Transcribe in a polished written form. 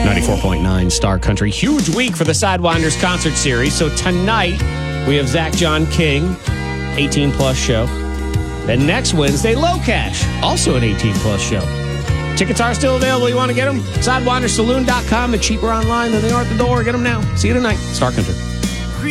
94.9 Star Country. Huge week for the Sidewinders concert series. So tonight, we have Zach John King, 18-plus show. Then next Wednesday, Low Cash, also an 18-plus show. Tickets are still available. You want to get them? SidewindersSaloon.com. They're cheaper online than they are at the door. Get them now. See you tonight. Star Country.